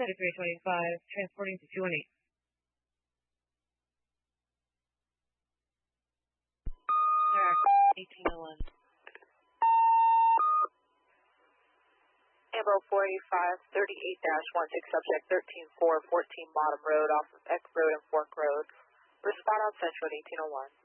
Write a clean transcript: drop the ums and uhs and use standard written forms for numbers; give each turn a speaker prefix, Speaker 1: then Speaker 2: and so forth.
Speaker 1: 9325, transporting to 218.
Speaker 2: Iraq 1801.
Speaker 3: Ambo 485, 38-16, subject 13414 Bottom Road off of Eck Road and Fork Road. Respond on Central at 1801.